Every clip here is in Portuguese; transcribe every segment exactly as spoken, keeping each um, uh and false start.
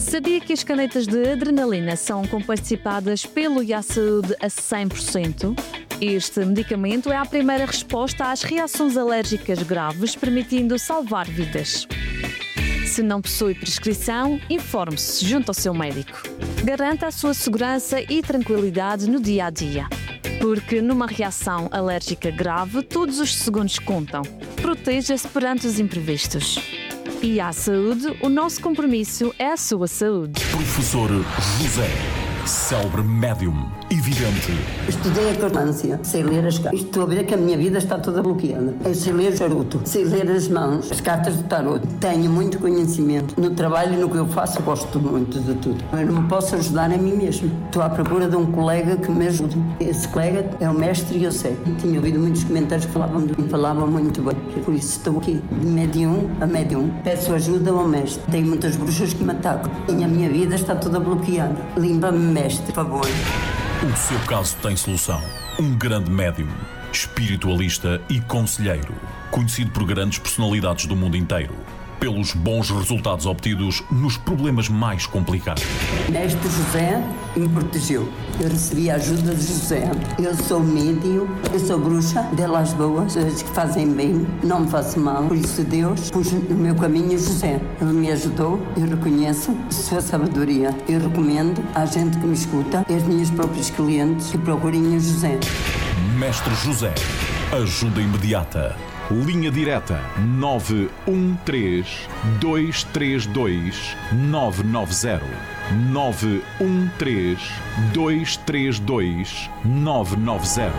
Sabia que as canetas de adrenalina são comparticipadas pelo I A Saúde a cem por cento? Este medicamento é a primeira resposta às reações alérgicas graves, permitindo salvar vidas. Se não possui prescrição, informe-se junto ao seu médico. Garanta a sua segurança e tranquilidade no dia a dia. Porque numa reação alérgica grave, todos os segundos contam. Proteja-se perante os imprevistos. I A Saúde, o nosso compromisso é a sua saúde. Professor José, célebre médium e vidente. Estudei a cartomância, sei ler as cartas. Estou a ver que a minha vida está toda bloqueada. Eu sei ler o charuto, sei ler as mãos, as cartas do tarot. Tenho muito conhecimento. No trabalho e no que eu faço, gosto muito de tudo. Eu não me posso ajudar a mim mesmo. Estou à procura de um colega que me ajude. Esse colega é o mestre José. Tinha ouvido muitos comentários que falavam de mim, falavam muito bem. Por isso estou aqui, de médium a médium. Peço ajuda ao mestre. Tenho muitas bruxas que me atacam. E a minha vida está toda bloqueada. Limpa-me, mestre, por favor. O seu caso tem solução. Um grande médium, espiritualista e conselheiro, conhecido por grandes personalidades do mundo inteiro, pelos bons resultados obtidos nos problemas mais complicados. Mestre José me protegeu. Eu recebi a ajuda de José. Eu sou médium, eu sou bruxa, delas boas, as que fazem bem, não me faço mal. Por isso Deus pôs no meu caminho José. Ele me ajudou, eu reconheço a sua sabedoria. Eu recomendo à gente que me escuta, aos meus próprios clientes, que procurem o José. Mestre José, ajuda imediata. Linha direta nove um três, dois três dois, nove nove zero. nove um três, dois três dois, nove nove zero.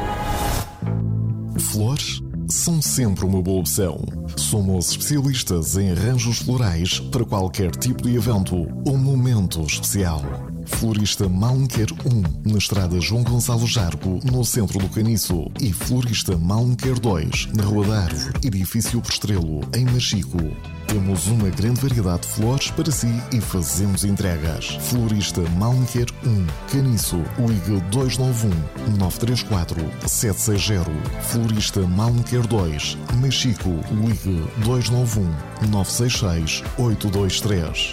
Flores são sempre uma boa opção. Somos especialistas em arranjos florais para qualquer tipo de evento ou momento especial. Florista Malmquer um, na estrada João Gonçalo Jargo, no centro do Caniço. E Florista Malmquer dois, na Rua da Árvore, edifício Postrelo, em Machico. Temos uma grande variedade de flores para si e fazemos entregas. Florista Malmquer um, Caniço, ligue dois nove um, nove três quatro, sete seis zero. Florista Malmquer dois, Machico, ligue dois nove um, nove seis seis, oito dois três.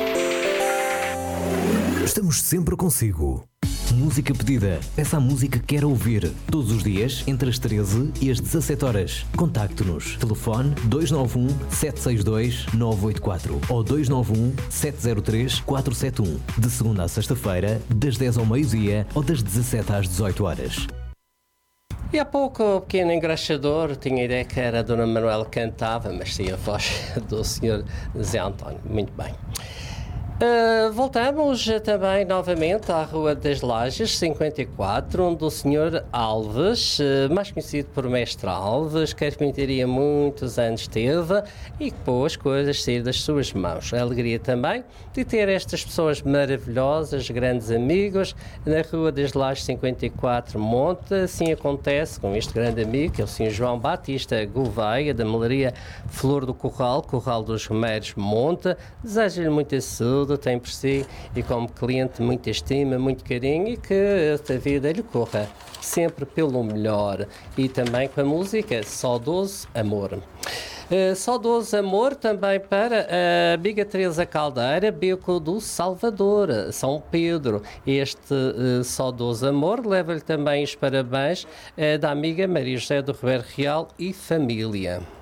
Estamos sempre consigo. Música pedida. Peça a música que quer ouvir. Todos os dias, entre as treze e as dezassete horas. Contacte-nos. Telefone dois nove um, sete seis dois, nove oito quatro ou dois nove um, sete zero três, quatro sete um. De segunda a sexta-feira, das dez ao meio-dia ou das dezassete às dezoito horas. E há pouco o pequeno engraxador tinha a ideia que era a Dona Manuela que cantava, mas sim a voz do senhor Zé António. Muito bem. Uh, voltamos também novamente à Rua das Lajes, cinquenta e quatro, onde o senhor Alves, uh, mais conhecido por Mestre Alves, que a carpintaria muitos anos teve e que pôs coisas sair das suas mãos. A alegria também de ter estas pessoas maravilhosas, grandes amigos, na Rua das Lajes cinquenta e quatro, Monte. Assim acontece com este grande amigo, que é o senhor João Batista Gouveia, da Melaria Flor do Corral, Corral dos Romeiros, Monte. Desejo-lhe muita saúde, tem por si e como cliente muita estima, muito carinho e que esta vida lhe corra sempre pelo melhor. E também com a música Saudoso Amor. Uh, saudoso amor também para a amiga Teresa Caldeira, Beco do Salvador, São Pedro. Este uh, saudoso amor leva-lhe também os parabéns uh, da amiga Maria José do Ribeiro Real e família.